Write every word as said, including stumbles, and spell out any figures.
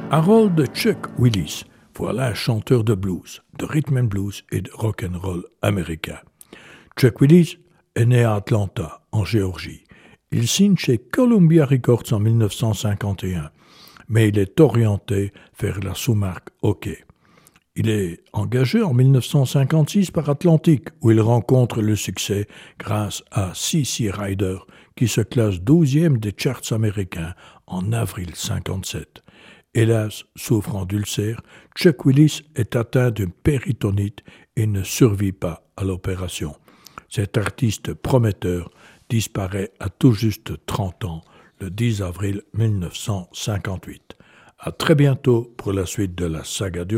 Harold Chuck Willis, voilà un chanteur de blues, de rhythm and blues et de rock and roll américain. Chuck Willis est né à Atlanta, en Géorgie. Il signe chez Columbia Records en dix-neuf cent cinquante et un, mais il est orienté vers la sous-marque Hockey. Il est engagé en dix-neuf cent cinquante-six par Atlantic, où il rencontre le succès grâce à C C Rider, qui se classe douzième des charts américains en avril cinquante-sept. Hélas, souffrant d'ulcère, Chuck Willis est atteint d'une péritonite et ne survit pas à l'opération. Cet artiste prometteur disparaît à tout juste trente ans, le dix avril dix-neuf cent cinquante-huit. À très bientôt pour la suite de la saga du